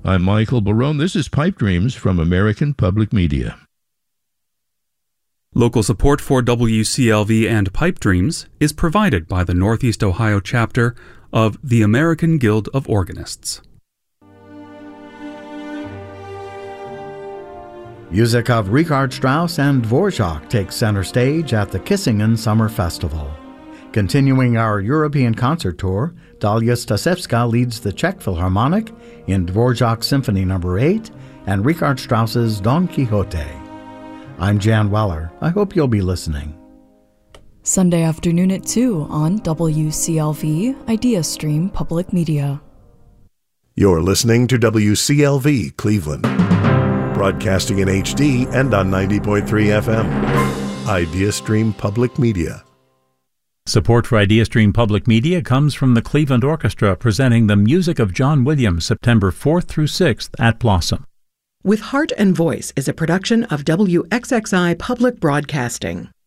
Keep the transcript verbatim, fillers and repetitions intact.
I'm Michael Barone. This is Pipe Dreams from American Public Media. Local support for W C L V and Pipe Dreams is provided by the Northeast Ohio chapter of the American Guild of Organists. Music of Richard Strauss and Dvorak takes center stage at the Kissingen Summer Festival. Continuing our European concert tour, Dalia Stasevska leads the Czech Philharmonic in Dvorak's Symphony Number eight and Richard Strauss's Don Quixote. I'm Jan Weller. I hope you'll be listening. Sunday afternoon at two on W C L V Idea Stream Public Media. You're listening to W C L V Cleveland, broadcasting in H D and on ninety point three F M. Idea Stream Public Media. Support for Idea Stream Public Media comes from the Cleveland Orchestra presenting the music of John Williams September fourth through sixth at Blossom. With Heart and Voice is a production of W X X I Public Broadcasting.